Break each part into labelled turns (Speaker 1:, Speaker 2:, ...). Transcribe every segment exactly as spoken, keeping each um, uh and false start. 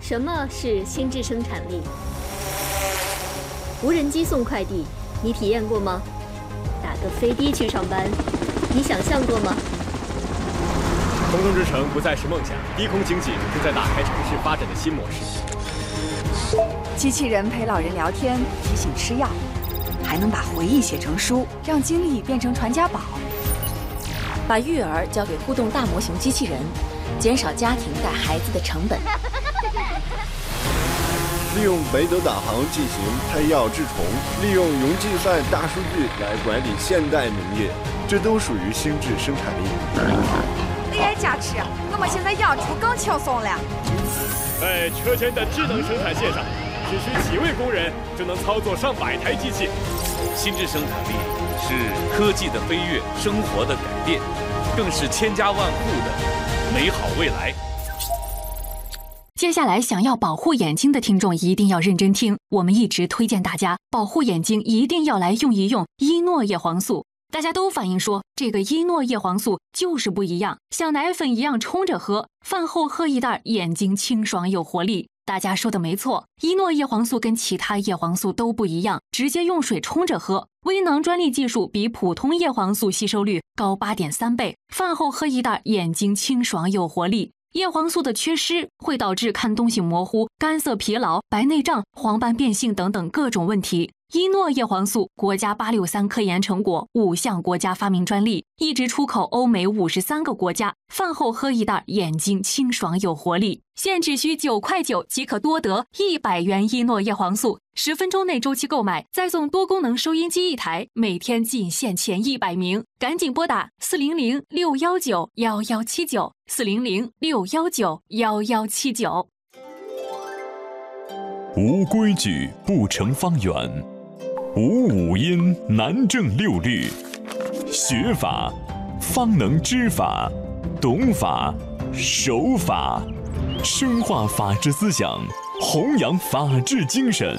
Speaker 1: 什么是心智生产力？无人机送快递，你体验过吗？打个飞的去上班，你想象过吗？
Speaker 2: 空中之城不再是梦想，低空经济正在打开城市发展的新模式。
Speaker 3: 机器人陪老人聊天，提醒吃药，还能把回忆写成书，让经历变成传家宝。
Speaker 4: 把育儿交给互动大模型机器人，减少家庭带孩子的成本。
Speaker 5: 利用北斗导航进行胎药治虫，利用云计算大数据来管理现代农业，这都属于心智生产力。
Speaker 3: A I 加持，我们现在养猪更轻松了。
Speaker 2: 在车间的智能生产线上，只需几位工人就能操作上百台机器。
Speaker 6: 心智生产力是科技的飞跃，生活的改变，更是千家万户的美好未来。
Speaker 7: 接下来想要保护眼睛的听众一定要认真听，我们一直推荐大家保护眼睛一定要来用一用伊诺叶黄素。大家都反映说这个伊诺叶黄素就是不一样，像奶粉一样冲着喝，饭后喝一袋眼睛清爽有活力。大家说的没错，伊诺叶黄素跟其他叶黄素都不一样，直接用水冲着喝，微囊专利技术比普通叶黄素吸收率高 八点三 倍，饭后喝一袋眼睛清爽有活力。叶黄素的缺失会导致看东西模糊、干涩疲劳、白内障、黄斑变性等等各种问题。伊诺叶黄素国家八六三科研成果，五项国家发明专利，一直出口欧美五十三个国家。饭后喝一袋，眼睛清爽有活力。现只需九块九即可多得一百元伊诺叶黄素，十分钟内周期购买，再送多功能收音机一台，每天仅限前一百名，赶紧拨打四零零六幺九幺幺七九四零零六幺九幺幺七九。
Speaker 8: 无规矩不成方圆，无五音难正六律。学法方能知法，懂法守法，深化法治思想，弘扬法治精神。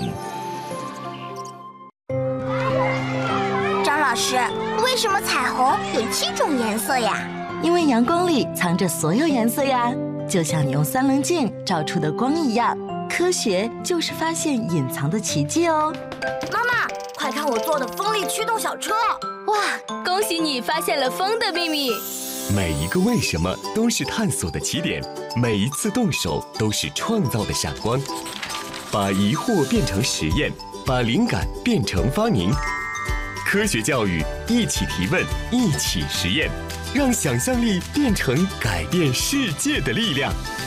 Speaker 9: 张老师，为什么彩虹有七种颜色呀？
Speaker 10: 因为阳光里藏着所有颜色呀，就像你用三棱镜照出的光一样。科学就是发现隐藏的奇迹哦。
Speaker 9: 妈妈，快看我做的风力驱动小车！
Speaker 11: 哇，恭喜你发现了风的秘密。
Speaker 12: 每一个为什么都是探索的起点，每一次动手都是创造的闪光。把疑惑变成实验，把灵感变成发明。科学教育，一起提问，一起实验，让想象力变成改变世界的力量。